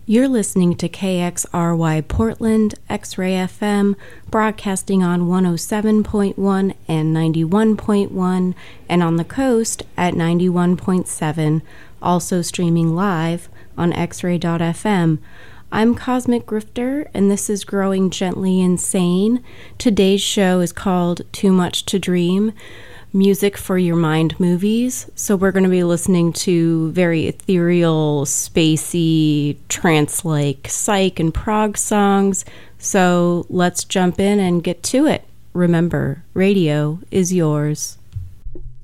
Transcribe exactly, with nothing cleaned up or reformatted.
You're listening to K X R Y Portland, X-Ray F M, broadcasting on one oh seven point one and ninety-one point one, and on the coast at ninety-one point seven, also streaming live on x ray dot f m. I'm Cosmic Grifter, and this is Growing Gently Insane. Today's show is called Too Much to Dream, Music for Your Mind Movies. So we're going to be listening to very ethereal, spacey, trance-like psych and prog songs. So let's jump in and get to it. Remember, radio is yours.